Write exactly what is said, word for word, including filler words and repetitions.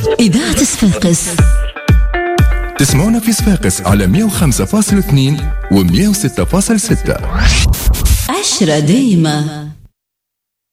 إذاعة صفاقس. تسمعونا في صفاقس على مية وخمسة فاصلة اثنين و مية وستة فاصلة ستة. عشرة دايمة.